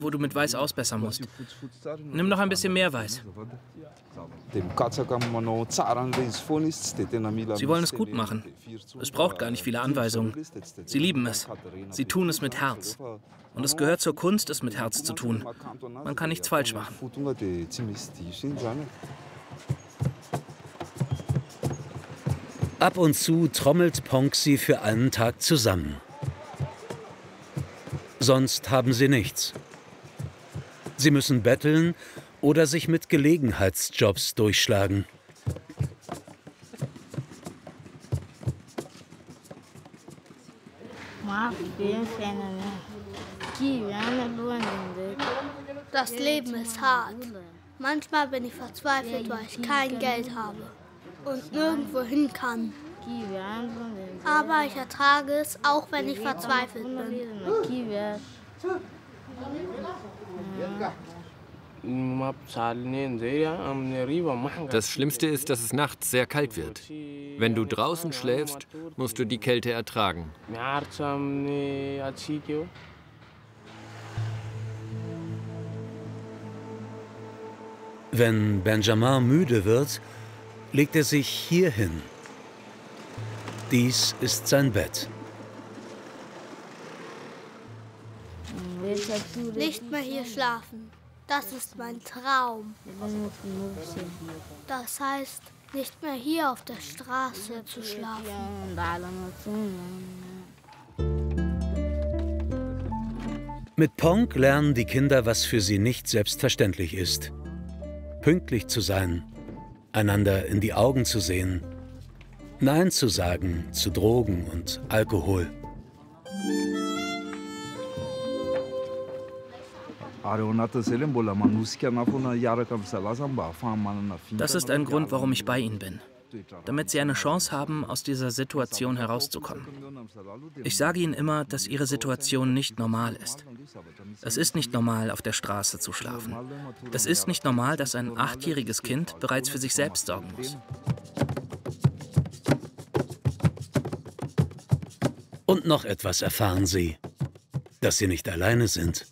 wo du mit Weiß ausbessern musst. Nimm noch ein bisschen mehr Weiß. Sie wollen es gut machen. Es braucht gar nicht viele Anweisungen. Sie lieben es. Sie tun es mit Herz. Und es gehört zur Kunst, es mit Herz zu tun. Man kann nichts falsch machen. Ab und zu trommelt Ponk sie für einen Tag zusammen. Sonst haben sie nichts. Sie müssen betteln oder sich mit Gelegenheitsjobs durchschlagen. Das Leben ist hart. Manchmal bin ich verzweifelt, weil ich kein Geld habe und nirgendwo hin kann. Aber ich ertrage es, auch wenn ich verzweifelt bin. Das Schlimmste ist, dass es nachts sehr kalt wird. Wenn du draußen schläfst, musst du die Kälte ertragen. Wenn Benjamin müde wird, legt er sich hier hin. Dies ist sein Bett. Nicht mehr hier schlafen. Das ist mein Traum. Das heißt, nicht mehr hier auf der Straße zu schlafen. Mit Ponk lernen die Kinder, was für sie nicht selbstverständlich ist. Pünktlich zu sein, einander in die Augen zu sehen, Nein zu sagen zu Drogen und Alkohol. Das ist ein Grund, warum ich bei ihnen bin. Damit sie eine Chance haben, aus dieser Situation herauszukommen. Ich sage ihnen immer, dass ihre Situation nicht normal ist. Es ist nicht normal, auf der Straße zu schlafen. Es ist nicht normal, dass ein 8-jähriges Kind bereits für sich selbst sorgen muss. Und noch etwas erfahren sie, dass sie nicht alleine sind.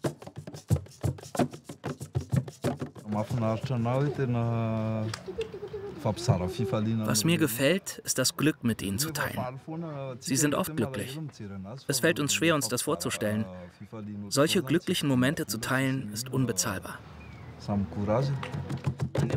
Was mir gefällt, ist das Glück mit ihnen zu teilen. Sie sind oft glücklich. Es fällt uns schwer, uns das vorzustellen. Solche glücklichen Momente zu teilen, ist unbezahlbar.